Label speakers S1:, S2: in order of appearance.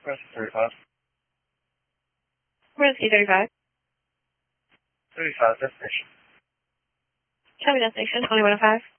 S1: Where's 35?
S2: Where's C35?
S1: 35, destination.
S2: Tell me destination, 2105.